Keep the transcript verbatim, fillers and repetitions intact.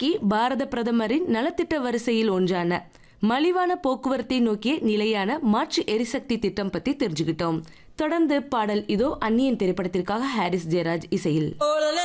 இன்னைக்கு பாரத பிரதமரின் நலத்திட்ட வரிசையில் ஒன்றான மலிவான போக்குவரத்தை நோக்கிய நிலையான மாற்று எரிசக்தி திட்டம் பத்தி தெரிஞ்சுக்கிட்டோம். தொடர்ந்து பாடல் இதோ. அந்நியன் திரைப்படத்திற்காக ஹாரிஸ் ஜெயராஜ் இசையில்.